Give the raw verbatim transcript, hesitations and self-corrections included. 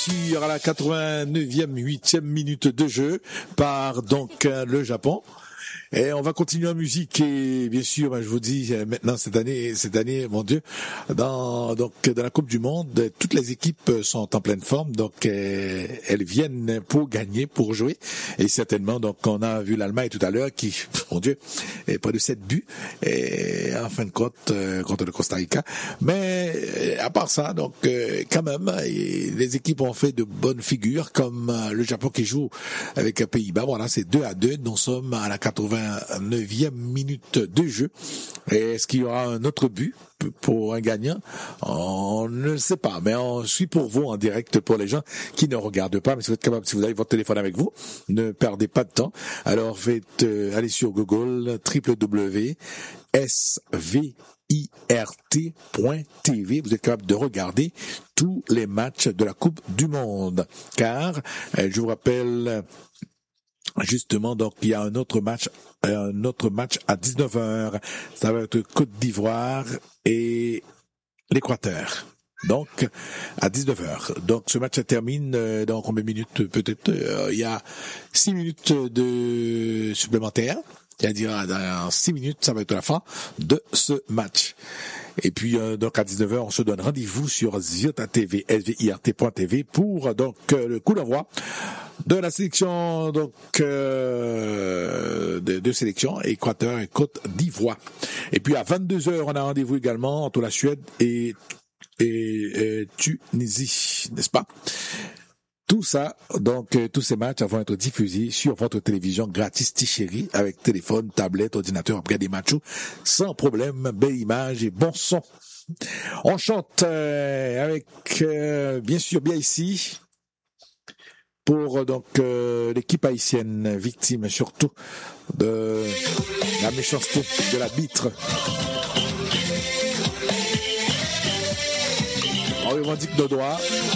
sûr à la quatre-vingt-neuvième, huitième minute de jeu par donc le Japon. Et on va continuer en musique et bien sûr, ben, je vous dis maintenant cette année, cette année, mon Dieu, dans donc dans la Coupe du Monde, toutes les équipes sont en pleine forme, donc euh, elles viennent pour gagner, pour jouer, et certainement donc on a vu l'Allemagne tout à l'heure qui, mon Dieu, est pas de sept buts et en fin de compte euh, contre le Costa Rica. Mais euh, à part ça, donc euh, quand même, les équipes ont fait de bonnes figures, comme euh, le Japon qui joue avec les Pays-Bas. Voilà, c'est deux à deux. Nous sommes à la quatre-vingt-neuvième minute de jeu. Et est-ce qu'il y aura un autre but pour un gagnant? On ne sait pas, mais on suit pour vous en direct pour les gens qui ne regardent pas. Mais si vous êtes capable, si vous avez votre téléphone avec vous, ne perdez pas de temps. Alors faites euh, allez sur Google w w w point s v i r t point t v. Vous êtes capable de regarder tous les matchs de la Coupe du Monde. Car euh, je vous rappelle. Justement, donc il y a un autre match, un autre match à dix-neuf heures. Ça va être Côte d'Ivoire et l'Équateur. Donc à dix-neuf heures. Donc ce match termine euh, dans combien de minutes peut-être euh, il y a six minutes de supplémentaire. C'est-à-dire dans six minutes, ça va être la fin de ce match. Et puis euh, donc à dix-neuf heures, on se donne rendez-vous sur Ziota T V, s v i r t point t v pour donc euh, le coup d'envoi de la sélection donc euh, de, de sélection Équateur et Côte d'Ivoire. Et puis à vingt-deux heures, on a rendez-vous également entre la Suède et et, et Tunisie, n'est-ce pas? Tout ça, donc euh, tous ces matchs vont être diffusés sur votre télévision gratis Tichéri avec téléphone, tablette, ordinateur, après des matchs sans problème, belle image et bon son. On chante euh, avec euh, bien sûr bien ici pour donc euh, l'équipe haïtienne victime surtout de la méchanceté de la bitre. On revendique nos droits.